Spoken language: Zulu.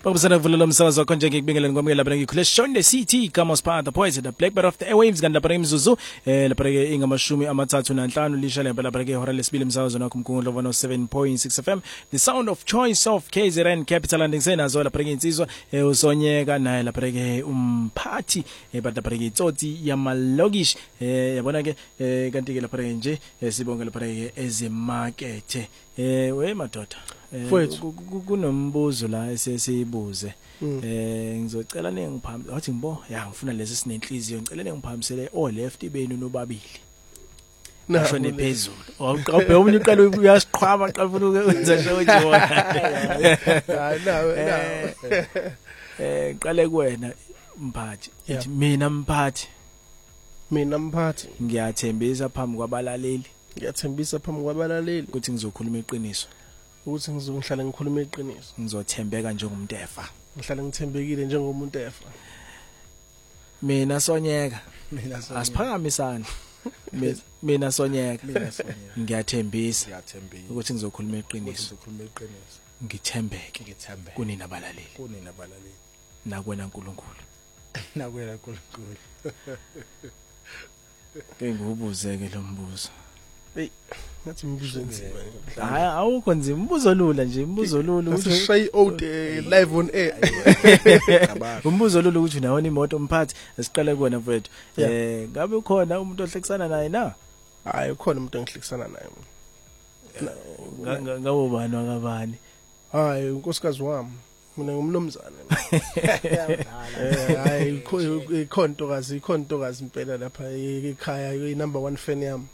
Babusana kuvulela umsakazo wakho nje ngikubingelele ngokwamukela lapha ngikhule Shonde City Kamos Part the Poise the Blackbird of the Airwaves kanti lapha imizuzu lapha ke ingamashumi amathathu nanhlanu lisha lapha ke ihora lesibili umsakazo nakho umkhumbulo 107.6 FM the sound of choice of KZN capital and ngisenazo lapha ke insizwa usonyeka naye lapha ke umphathi lapha ke itsotsi yamalokish yabona ke kanti ke lapha nje sibonga lapha ke ezimarket we madoda Mfowethu kunombuzo la esesibuze ngizocela ningiphambe wathi ngibo ya ngifuna lezi sinenhliziyo ngicela ningiphamisele o left benu nobabili nasho nephezulu awuqaphe umuntu uqala uyasiqhwaba xa ufuna ukwenza show nje qale kuwena mphathi ethi mina mphathi ngiyathembisa phambi kwabalaleli ukuthi ngizokhuluma iqiniso ukuthi ngizohlala ngikhuluma iqiniso ngizothembeka njengomuntu efa ngihlala ngithembekile njengomuntu efa mina Sonyeka asiphakamisana mina Sonyeka ngiyathembisa ukuthi ngizokhuluma iqiniso ngithembeke kunina abalaleli nakwena uNkulunkulu ke ngubuzeke lo mbuzo hey ngathi umbuzo nzima hayi awukho nzima umbuzo lula nje umbuzo lula uthi shay out live on air umbuzo lula ukuthi unawona imoto mphathi asiqale kuwena mfowethu ngabe ukhona umuntu ohlekisana naye na hayi ukhona umuntu engihlekisana naye ngawo bani wakabani hayi unkosikazi wami mina ngumnomzana hayi ikhontokazi impela lapha ekhaya i number 1 fan yami